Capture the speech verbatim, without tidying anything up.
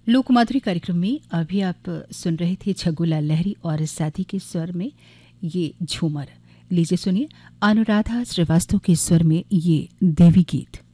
लोकमाधुरी कार्यक्रम में अभी आप सुन रहे थे छगुलाल लहरी और साथी के स्वर में ये झूमर। लीजिए सुनिए अनुराधा श्रीवास्तव के स्वर में ये देवी गीत।